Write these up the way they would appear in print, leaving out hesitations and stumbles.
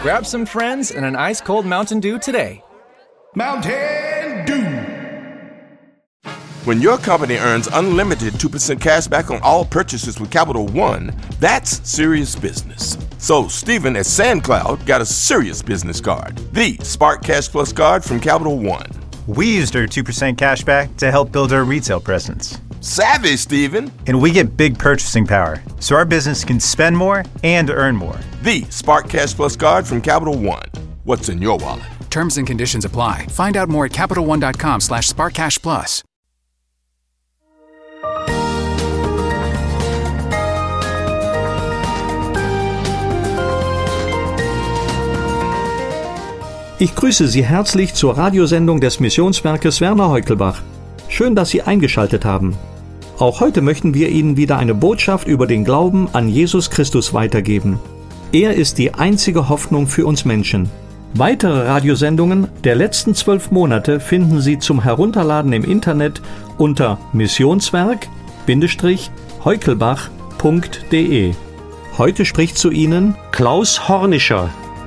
Grab some friends and an ice-cold Mountain Dew today. Mountain Dew. When your company earns unlimited 2% cash back on all purchases with Capital One, that's serious business. So Stephen at SandCloud got a serious business card, the Spark Cash Plus card from Capital One. We used our 2% cash back to help build our retail presence. Savvy, Stephen. And we get big purchasing power, so our business can spend more and earn more. The Spark Cash Plus card from Capital One. What's in your wallet? Terms and conditions apply. Find out more at CapitalOne.com/SparkCashPlus. Ich grüße Sie herzlich zur Radiosendung des Missionswerkes Werner Heukelbach. Schön, dass Sie eingeschaltet haben. Auch heute möchten wir Ihnen wieder eine Botschaft über den Glauben an Jesus Christus weitergeben. Er ist die einzige Hoffnung für uns Menschen. Weitere Radiosendungen der letzten 12 Monate finden Sie zum Herunterladen im Internet unter missionswerk-heukelbach.de. Heute spricht zu Ihnen Klaus Hornischer.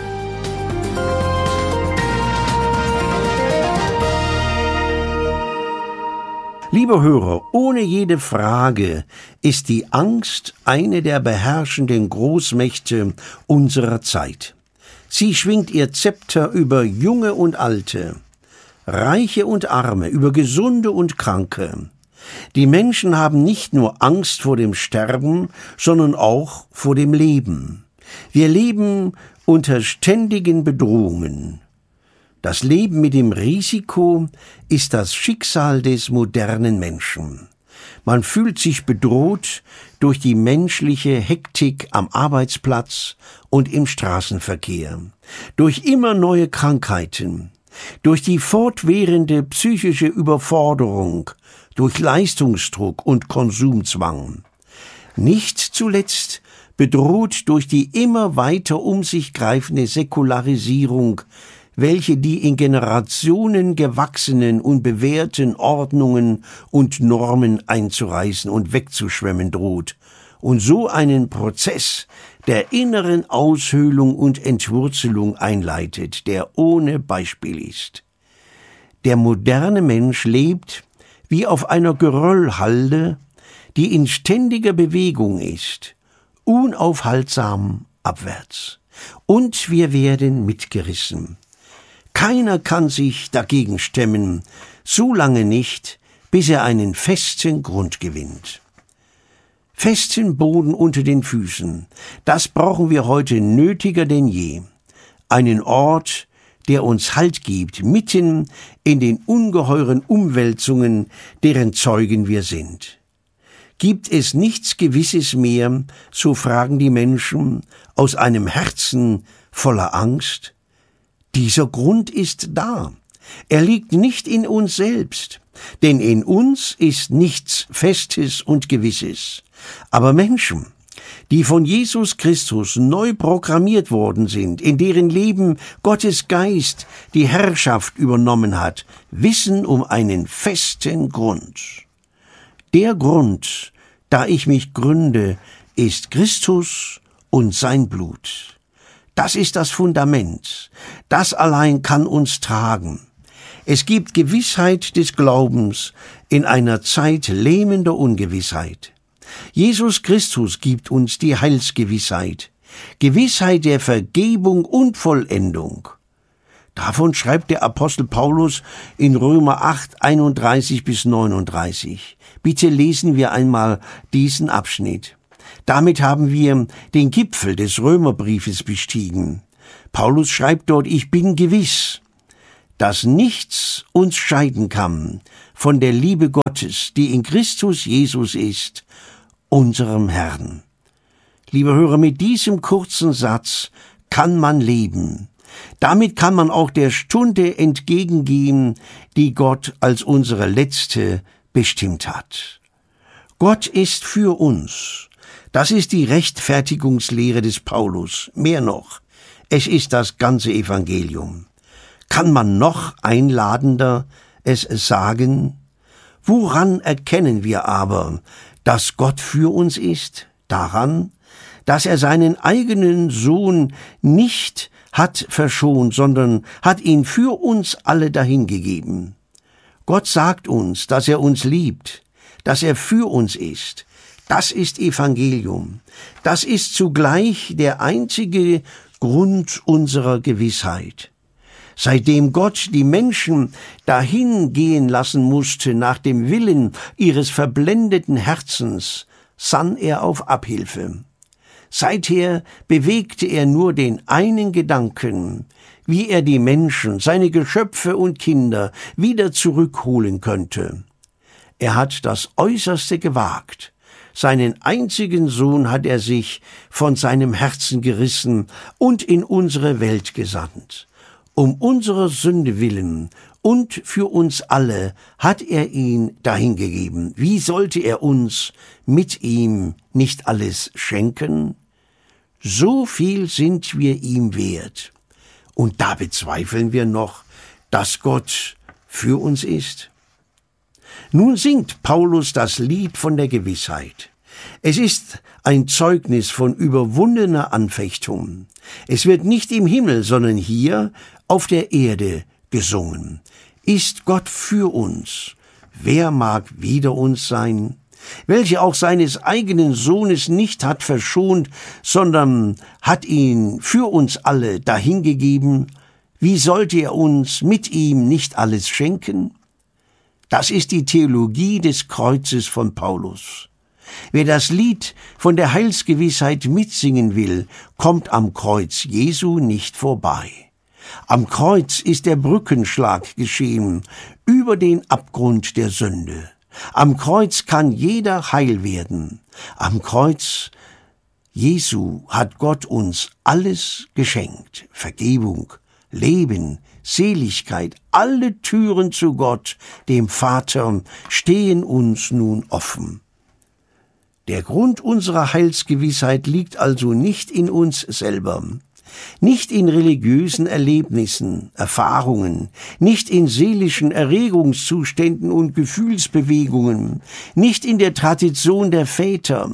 Liebe Hörer, ohne jede Frage ist die Angst eine der beherrschenden Großmächte unserer Zeit. Sie schwingt ihr Zepter über Junge und Alte, Reiche und Arme, über Gesunde und Kranke. Die Menschen haben nicht nur Angst vor dem Sterben, sondern auch vor dem Leben. Wir leben unter ständigen Bedrohungen. Das Leben mit dem Risiko ist das Schicksal des modernen Menschen. Man fühlt sich bedroht durch die menschliche Hektik am Arbeitsplatz und im Straßenverkehr, durch immer neue Krankheiten, durch die fortwährende psychische Überforderung, durch Leistungsdruck und Konsumzwang. Nicht zuletzt bedroht durch die immer weiter um sich greifende Säkularisierung, welche die in Generationen gewachsenen und bewährten Ordnungen und Normen einzureißen und wegzuschwemmen droht und so einen Prozess der inneren Aushöhlung und Entwurzelung einleitet, der ohne Beispiel ist. Der moderne Mensch lebt wie auf einer Geröllhalde, die in ständiger Bewegung ist, unaufhaltsam abwärts. Und wir werden mitgerissen. Keiner kann sich dagegen stemmen, so lange nicht, bis er einen festen Grund gewinnt. Festen Boden unter den Füßen, das brauchen wir heute nötiger denn je. Einen Ort, der uns Halt gibt, mitten in den ungeheuren Umwälzungen, deren Zeugen wir sind. Gibt es nichts Gewisses mehr, so fragen die Menschen, aus einem Herzen voller Angst? Dieser Grund ist da. Er liegt nicht in uns selbst, denn in uns ist nichts Festes und Gewisses. Aber Menschen, die von Jesus Christus neu programmiert worden sind, in deren Leben Gottes Geist die Herrschaft übernommen hat, wissen um einen festen Grund. Der Grund, da ich mich gründe, ist Christus und sein Blut. Das ist das Fundament. Das allein kann uns tragen. Es gibt Gewissheit des Glaubens in einer Zeit lähmender Ungewissheit. Jesus Christus gibt uns die Heilsgewissheit, Gewissheit der Vergebung und Vollendung. Davon schreibt der Apostel Paulus in Römer 8, 31-39. Bitte lesen wir einmal diesen Abschnitt. Damit haben wir den Gipfel des Römerbriefes bestiegen. Paulus schreibt dort, ich bin gewiss, dass nichts uns scheiden kann von der Liebe Gottes, die in Christus Jesus ist, unserem Herrn. Liebe Hörer, mit diesem kurzen Satz kann man leben. Damit kann man auch der Stunde entgegengehen, die Gott als unsere letzte bestimmt hat. Gott ist für uns. Das ist die Rechtfertigungslehre des Paulus. Mehr noch, es ist das ganze Evangelium. Kann man noch einladender es sagen? Woran erkennen wir aber, dass Gott für uns ist? Daran, dass er seinen eigenen Sohn nicht hat verschont, sondern hat ihn für uns alle dahingegeben. Gott sagt uns, dass er uns liebt, dass er für uns ist. Das ist Evangelium. Das ist zugleich der einzige Grund unserer Gewissheit. Seitdem Gott die Menschen dahin gehen lassen musste nach dem Willen ihres verblendeten Herzens, sann er auf Abhilfe. Seither bewegte er nur den einen Gedanken, wie er die Menschen, seine Geschöpfe und Kinder wieder zurückholen könnte. Er hat das Äußerste gewagt. Seinen einzigen Sohn hat er sich von seinem Herzen gerissen und in unsere Welt gesandt. Um unserer Sünde willen und für uns alle hat er ihn dahingegeben. Wie sollte er uns mit ihm nicht alles schenken? So viel sind wir ihm wert. Und da bezweifeln wir noch, dass Gott für uns ist? Nun singt Paulus das Lied von der Gewissheit. Es ist ein Zeugnis von überwundener Anfechtung. Es wird nicht im Himmel, sondern hier auf der Erde gesungen. Ist Gott für uns? Wer mag wider uns sein? Welcher auch seines eigenen Sohnes nicht hat verschont, sondern hat ihn für uns alle dahingegeben, wie sollte er uns mit ihm nicht alles schenken? Das ist die Theologie des Kreuzes von Paulus. Wer das Lied von der Heilsgewissheit mitsingen will, kommt am Kreuz Jesu nicht vorbei. Am Kreuz ist der Brückenschlag geschehen über den Abgrund der Sünde. Am Kreuz kann jeder heil werden. Am Kreuz Jesu hat Gott uns alles geschenkt. Vergebung, Leben, Seligkeit, alle Türen zu Gott, dem Vater, stehen uns nun offen. Der Grund unserer Heilsgewissheit liegt also nicht in uns selber, nicht in religiösen Erlebnissen, Erfahrungen, nicht in seelischen Erregungszuständen und Gefühlsbewegungen, nicht in der Tradition der Väter.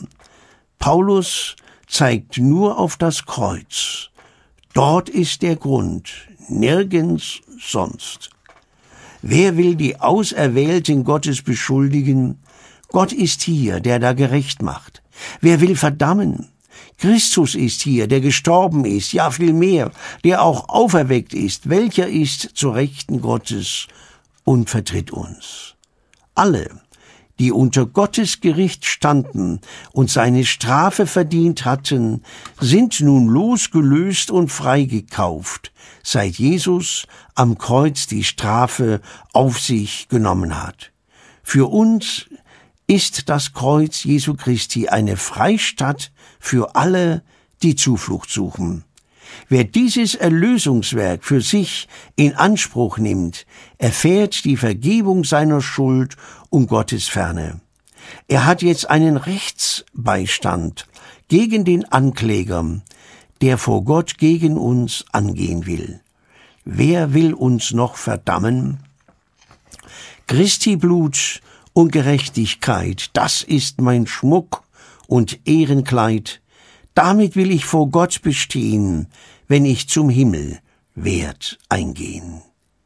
Paulus zeigt nur auf das Kreuz. Dort ist der Grund, nirgends sonst. Wer will die Auserwählten Gottes beschuldigen? Gott ist hier, der da gerecht macht. Wer will verdammen? Christus ist hier, der gestorben ist, ja vielmehr, der auch auferweckt ist, welcher ist zur Rechten Gottes und vertritt uns. Alle, die unter Gottes Gericht standen und seine Strafe verdient hatten, sind nun losgelöst und freigekauft, seit Jesus am Kreuz die Strafe auf sich genommen hat. Für uns ist das Kreuz Jesu Christi eine Freistatt für alle, die Zuflucht suchen. Wer dieses Erlösungswerk für sich in Anspruch nimmt, erfährt die Vergebung seiner Schuld und Gottes Ferne. Er hat jetzt einen Rechtsbeistand gegen den Ankläger, der vor Gott gegen uns angehen will. Wer will uns noch verdammen? Christi Blut und Gerechtigkeit, das ist mein Schmuck und Ehrenkleid. Damit will ich vor Gott bestehen, wenn ich zum Himmel werd eingehen.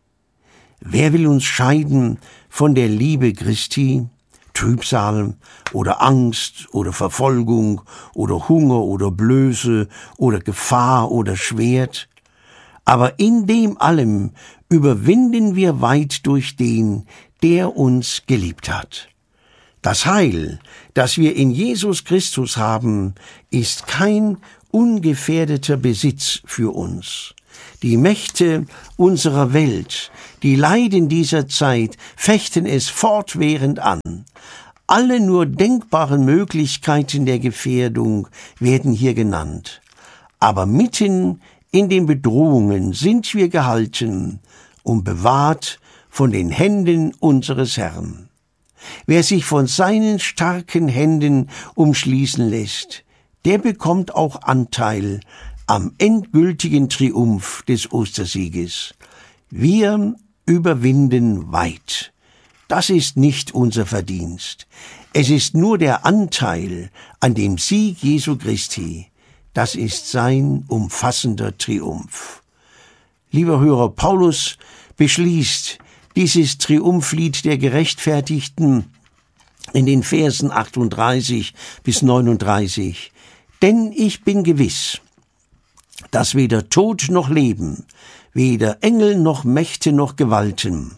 Wer will uns scheiden von der Liebe Christi? Trübsal oder Angst oder Verfolgung oder Hunger oder Blöße oder Gefahr oder Schwert? Aber in dem allem überwinden wir weit durch den, der uns geliebt hat. Das Heil, das wir in Jesus Christus haben, ist kein ungefährdeter Besitz für uns. Die Mächte unserer Welt, die Leiden dieser Zeit, fechten es fortwährend an. Alle nur denkbaren Möglichkeiten der Gefährdung werden hier genannt. Aber mitten in den Bedrohungen sind wir gehalten und bewahrt von den Händen unseres Herrn. Wer sich von seinen starken Händen umschließen lässt, der bekommt auch Anteil am endgültigen Triumph des Ostersieges. Wir überwinden weit. Das ist nicht unser Verdienst. Es ist nur der Anteil an dem Sieg Jesu Christi. das ist sein umfassender Triumph. Lieber Hörer, Paulus beschließt dieses Triumphlied der Gerechtfertigten in den Versen 38 bis 39. Denn ich bin gewiss, dass weder Tod noch Leben, weder Engel noch Mächte noch Gewalten,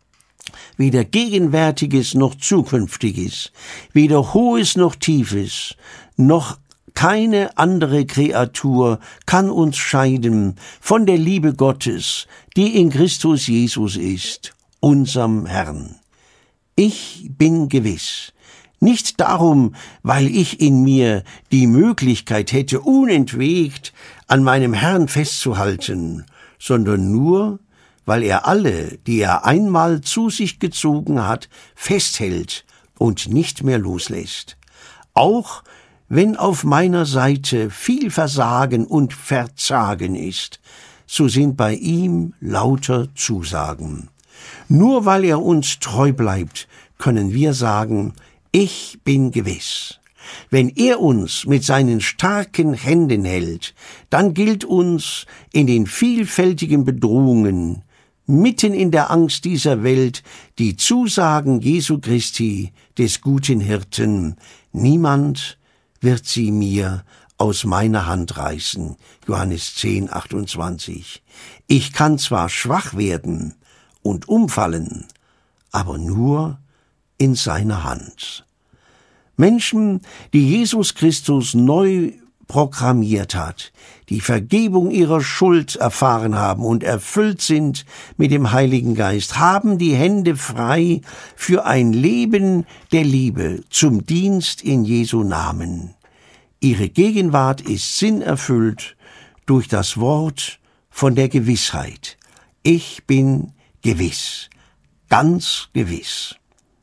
weder Gegenwärtiges noch Zukünftiges, weder Hohes noch Tiefes, noch keine andere Kreatur kann uns scheiden von der Liebe Gottes, die in Christus Jesus ist, unserem Herrn. Ich bin gewiss, nicht darum, weil ich in mir die Möglichkeit hätte, unentwegt an meinem Herrn festzuhalten, sondern nur, weil er alle, die er einmal zu sich gezogen hat, festhält und nicht mehr loslässt. Auch wenn auf meiner Seite viel Versagen und Verzagen ist, so sind bei ihm lauter Zusagen. Nur weil er uns treu bleibt, können wir sagen, ich bin gewiss. Wenn er uns mit seinen starken Händen hält, dann gilt uns in den vielfältigen Bedrohungen, mitten in der Angst dieser Welt, die Zusagen Jesu Christi, des guten Hirten, niemand wird sie mir aus meiner Hand reißen. Johannes 10, 28. Ich kann zwar schwach werden und umfallen, aber nur in seiner Hand. Menschen, die Jesus Christus neu programmiert hat, die Vergebung ihrer Schuld erfahren haben und erfüllt sind mit dem Heiligen Geist, haben die Hände frei für ein Leben der Liebe zum Dienst in Jesu Namen. Ihre Gegenwart ist sinnerfüllt durch das Wort von der Gewissheit. Ich bin gewiss, ganz gewiss.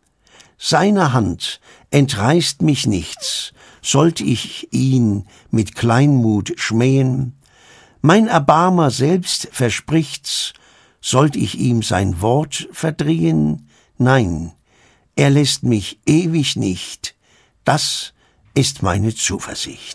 Seine Hand entreißt mich nichts, sollte ich ihn mit Kleinmut schmähen. Mein Erbarmer selbst verspricht's, sollt ich ihm sein Wort verdrehen? Nein, er lässt mich ewig nicht, das ist meine Zuversicht.